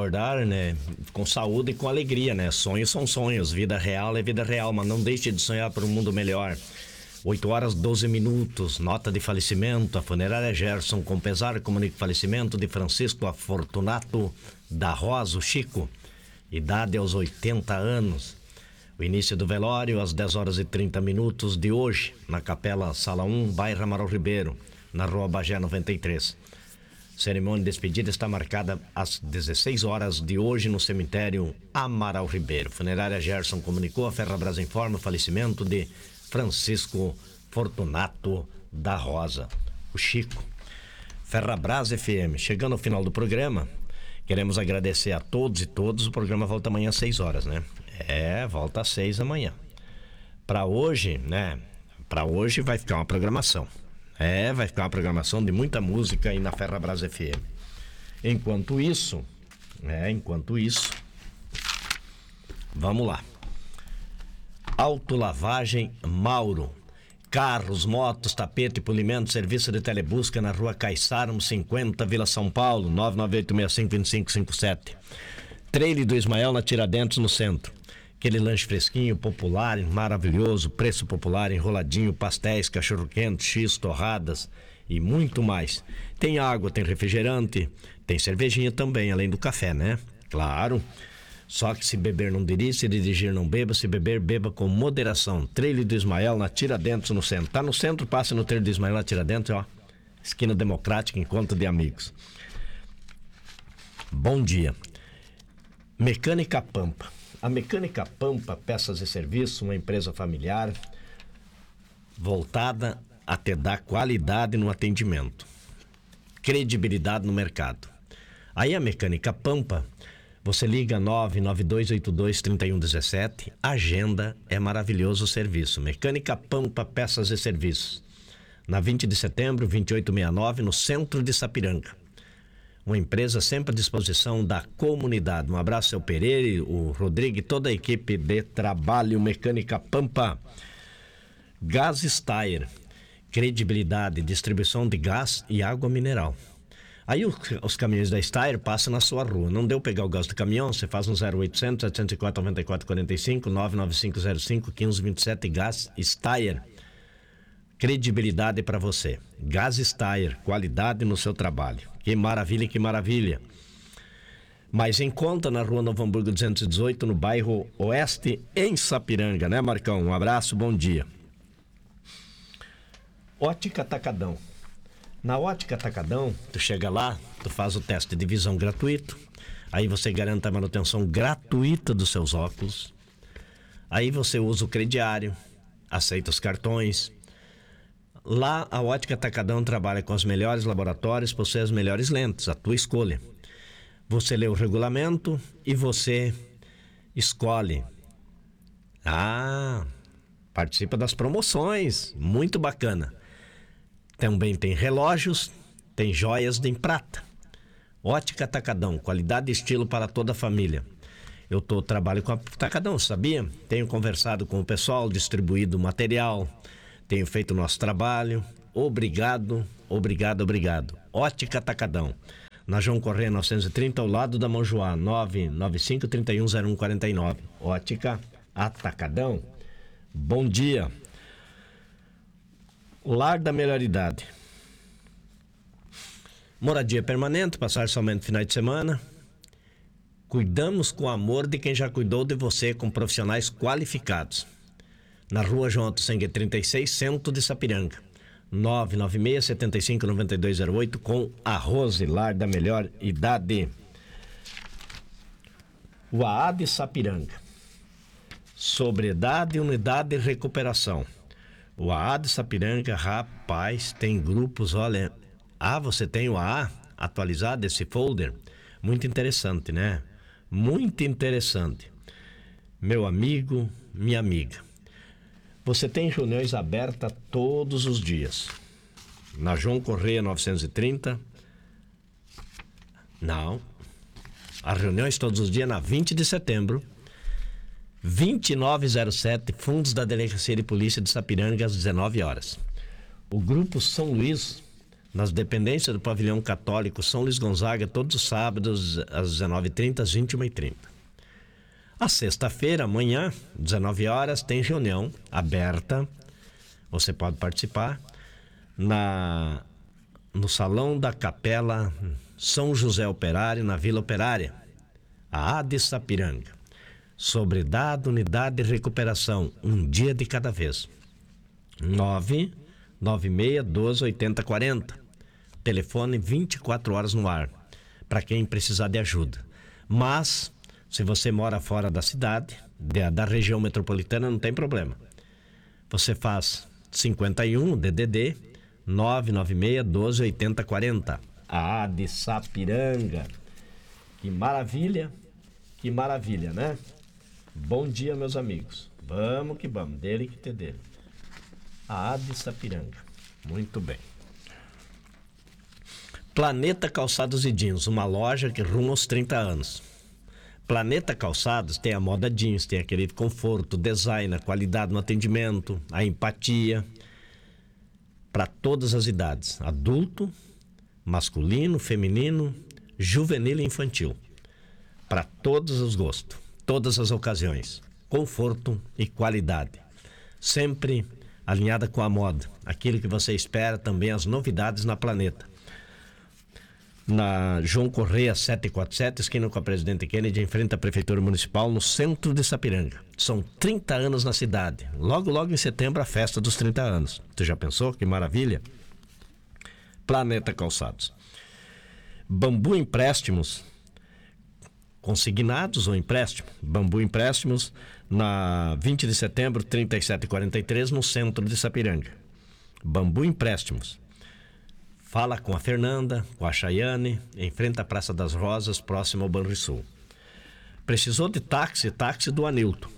acordar, né, com saúde e com alegria, né? Sonhos são sonhos, vida real é vida real, mas não deixe de sonhar por um mundo melhor. 8h12, nota de falecimento, a funerária Gerson, com pesar, comunica o falecimento de Francisco Fortunato da Rosa, o Chico, idade aos 80 anos. O início do velório às 10h30 de hoje, na Capela Sala 1, bairro Amaral Ribeiro, na Rua Bagé 93. Cerimônia de despedida está marcada às 16 horas de hoje no cemitério Amaral Ribeiro. Funerária Gerson comunicou, a Ferrabras informa o falecimento de Francisco Fortunato da Rosa, o Chico. Ferrabras FM, chegando ao final do programa, queremos agradecer a todos e todas. O programa volta amanhã às 6 horas, né? Volta às 6 da manhã. Para hoje, né? Para hoje vai ficar uma programação. Vai ficar uma programação de muita música aí na Ferrabras FM. Enquanto isso, vamos lá. Autolavagem Mauro. Carros, motos, tapete, polimento, serviço de telebusca na Rua Caiçara, 50, Vila São Paulo, 998652557. Trailer do Ismael na Tiradentes, no centro. Aquele lanche fresquinho, popular, maravilhoso, preço popular, enroladinho, pastéis, cachorro-quente, x, torradas e muito mais. Tem água, tem refrigerante, tem cervejinha também, além do café, né? Claro. Só que se beber não dirige, se dirigir não beba, se beber, beba com moderação. Trailer do Ismael na Tiradentes, no centro. Tá no centro, passe no Trailer do Ismael na Tiradentes, ó. Esquina Democrática, encontro de amigos. Bom dia. Mecânica Pampa. A Mecânica Pampa, peças e serviços, uma empresa familiar voltada a te dar qualidade no atendimento, credibilidade no mercado. Aí a Mecânica Pampa, você liga 992823117, agenda, é maravilhoso o serviço. Mecânica Pampa, peças e serviços, na 20 de setembro, 2869, no centro de Sapiranga. Uma empresa sempre à disposição da comunidade. Um abraço ao Pereira, o Rodrigo e toda a equipe de trabalho. Mecânica Pampa. Gás Steyr, credibilidade, distribuição de gás e água mineral. Aí os caminhões da Steyr passam na sua rua. Não deu pegar o gás do caminhão? Você faz um 0800 704 9445 99505 1527. Gás Steyr. Credibilidade para você. Gás Steyr, qualidade no seu trabalho. Que maravilha, que maravilha. Mais em conta na Rua Novo Hamburgo 218, no bairro Oeste, em Sapiranga, né, Marcão? Um abraço, bom dia. Ótica Atacadão. Na Ótica Atacadão, tu chega lá, tu faz o teste de visão gratuito, aí você garante a manutenção gratuita dos seus óculos, aí você usa o crediário, aceita os cartões. Lá a Ótica Atacadão trabalha com os melhores laboratórios, possui as melhores lentes, a tua escolha. Você lê o regulamento e você escolhe. Participa das promoções, muito bacana. Também tem relógios, tem joias em prata. Ótica Atacadão, qualidade e estilo para toda a família. Eu trabalho com a Atacadão, sabia? Tenho conversado com o pessoal, distribuído material, tenho feito o nosso trabalho. Obrigado, obrigado, obrigado. Ótica Atacadão. Na João Correia 930, ao lado da Monjoá, 995-310149. Ótica Atacadão. Bom dia. Lar da Melhor Idade. Moradia permanente, passar somente finais de semana. Cuidamos com amor de quem já cuidou de você, com profissionais qualificados. Na Rua João Alto-Sengue 36, centro de Sapiranga. 996-75-9208, com a Rose, Lar da Melhor Idade. O AAD Sapiranga. Sobriedade, unidade e recuperação. O AAD Sapiranga, rapaz, tem grupos, olha. Você tem o AA atualizado, esse folder? Muito interessante, né? Muito interessante. Meu amigo, minha amiga. Você tem reuniões abertas todos os dias. Na João Correia 930. Não. As reuniões todos os dias na 20 de setembro. 2907, Fundos da Delegacia de Polícia de Sapiranga, às 19 horas. O Grupo São Luís, nas dependências do Pavilhão Católico São Luís Gonzaga, todos os sábados, às 19h30, às 21h30. A sexta-feira, amanhã, 19 horas, tem reunião aberta. Você pode participar no Salão da Capela São José Operário, na Vila Operária, a AD Sapiranga, sobre dado, unidade e recuperação, um dia de cada vez. 996128040. Telefone 24 horas no ar, para quem precisar de ajuda. Mas, se você mora fora da cidade, da região metropolitana, não tem problema. Você faz 51 DDD 996128040. A AD Sapiranga. Que maravilha, né? Bom dia, meus amigos. Vamos que vamos, dele que ter dele. A AD Sapiranga. Muito bem. Planeta Calçados e Jeans, uma loja que rumo aos 30 anos. Planeta Calçados tem a moda jeans, tem aquele conforto, design, a qualidade no atendimento, a empatia, para todas as idades, adulto, masculino, feminino, juvenil e infantil, para todos os gostos, todas as ocasiões, conforto e qualidade, sempre alinhada com a moda, aquilo que você espera, também as novidades na Planeta. Na João Correia 747, esquina com a Presidente Kennedy, em frente à Prefeitura Municipal, no centro de Sapiranga. São 30 anos na cidade. Logo em setembro, a festa dos 30 anos. Você já pensou? Que maravilha? Planeta Calçados. Bambu Empréstimos, consignados ou empréstimo? Bambu Empréstimos, na 20 de setembro, 3743, no centro de Sapiranga. Bambu Empréstimos. Fala com a Fernanda, com a Chayane, em frente à Praça das Rosas, próximo ao Banrisul. Precisou de táxi? Táxi do Anilton.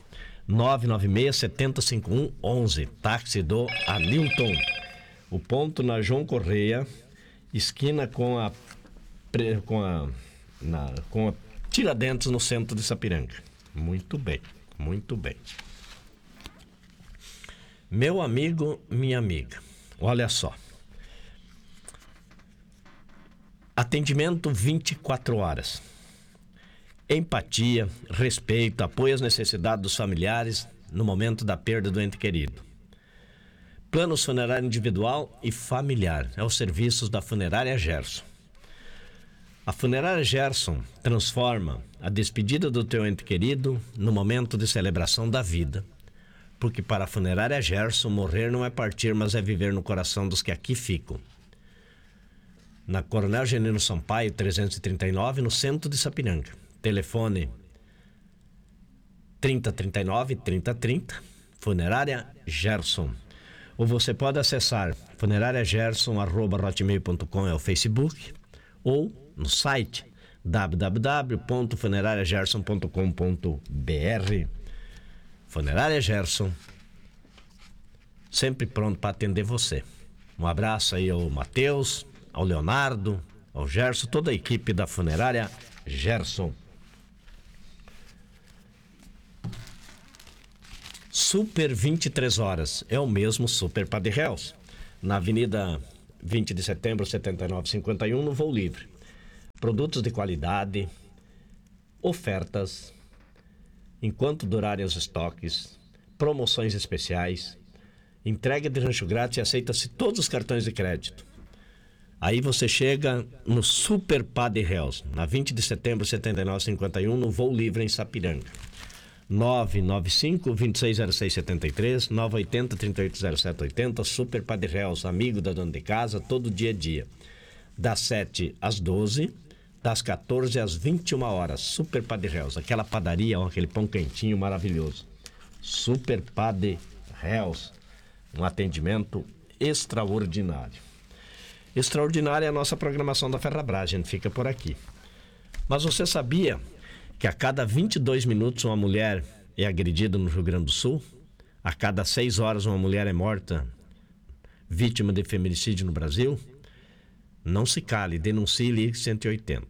996-705111. Táxi do Anilton. O ponto na João Correia, esquina com a Tiradentes, no centro de Sapiranga. Muito bem, muito bem. Meu amigo, minha amiga, olha só. Atendimento 24 horas. Empatia, respeito, apoio às necessidades dos familiares no momento da perda do ente querido. Planos funerário individual e familiar. É os serviços da Funerária Gerson. A Funerária Gerson transforma a despedida do teu ente querido no momento de celebração da vida. Porque para a Funerária Gerson, morrer não é partir, mas é viver no coração dos que aqui ficam. Na Coronel Genino Sampaio 339, no centro de Sapiranga. Telefone 3039-3030, Funerária Gerson. Ou você pode acessar funerariagerson@hotmail.com, é o Facebook, ou no site www.funerariagerson.com.br. Funerária Gerson, sempre pronto para atender você. Um abraço aí ao Matheus, ao Leonardo, ao Gerson, toda a equipe da Funerária Gerson. Super 23 horas, é o mesmo Super Padre Hells, na Avenida 20 de Setembro, 7951, no Voo Livre. Produtos de qualidade, ofertas, enquanto durarem os estoques, promoções especiais, entrega de rancho grátis e aceita-se todos os cartões de crédito. Aí você chega no Super Padre Hells, na 20 de setembro, 7951, no Voo Livre, em Sapiranga. 995-260673, 980-380780, Super Padre Hells, amigo da dona de casa, todo dia a dia. Das 7 às 12, das 14 às 21 horas. Super Padre Hells, aquela padaria, aquele pão quentinho maravilhoso. Super Padre Hells, um atendimento extraordinário. Extraordinária é a nossa programação da Ferrabras, a gente fica por aqui. Mas você sabia que a cada 22 minutos uma mulher é agredida no Rio Grande do Sul? A cada 6 horas uma mulher é morta, vítima de feminicídio no Brasil? Não se cale, denuncie e ligue 180.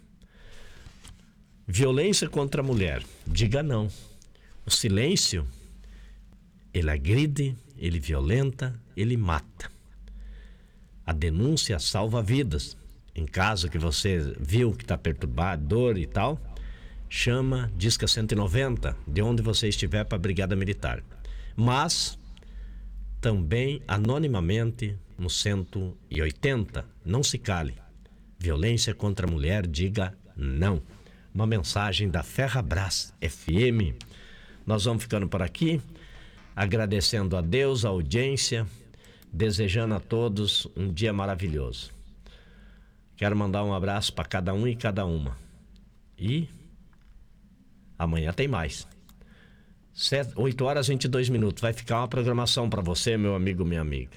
Violência contra a mulher, diga não. O silêncio, ele agride, ele violenta, ele mata. A denúncia salva vidas. Em caso que você viu que está perturbado, dor e tal, chama, disca 190, de onde você estiver, para a Brigada Militar. Mas também anonimamente no 180. Não se cale. Violência contra a mulher, diga não. Uma mensagem da Ferrabras FM. Nós vamos ficando por aqui, agradecendo a Deus, a audiência, desejando a todos um dia maravilhoso. Quero mandar um abraço para cada um e cada uma. E amanhã tem mais. 8 horas e 22 minutos. Vai ficar uma programação para você, meu amigo, minha amiga.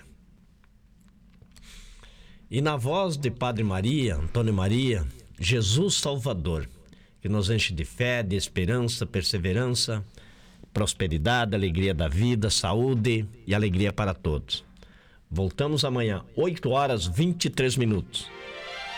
E na voz de Padre Maria, Antônio Maria, Jesus Salvador, que nos enche de fé, de esperança, perseverança, prosperidade, alegria da vida, saúde e alegria para todos. Voltamos amanhã, 8 horas e 23 minutos.